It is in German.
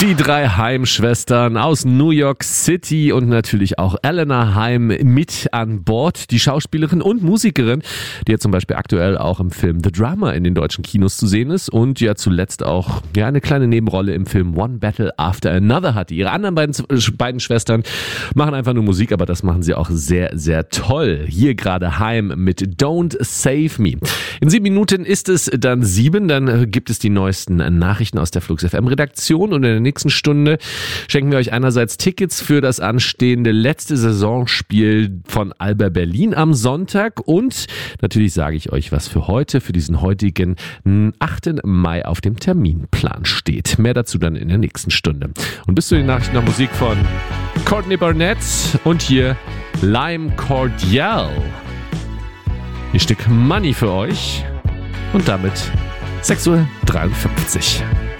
Die drei Haim-Schwestern aus New York City und natürlich auch Eleanor Haim mit an Bord. Die Schauspielerin und Musikerin, die ja zum Beispiel aktuell auch im Film The Drummer in den deutschen Kinos zu sehen ist und ja zuletzt auch eine kleine Nebenrolle im Film One Battle After Another hatte. Ihre anderen beiden Schwestern machen einfach nur Musik, aber das machen sie auch sehr, sehr toll. Hier gerade Haim mit Don't Save Me. In 7 Minuten ist es dann 7, dann gibt es die neuesten Nachrichten aus der Flux FM Redaktion und in der nächsten Stunde schenken wir euch einerseits Tickets für das anstehende letzte Saisonspiel von Alba Berlin am Sonntag und natürlich sage ich euch, was für heute, für diesen heutigen 8. Mai auf dem Terminplan steht. Mehr dazu dann in der nächsten Stunde. Und bis zu den Nachrichten nach Musik von Courtney Barnett und hier Lime Cordial. Ein Stück Money für euch und damit 6:53 Uhr.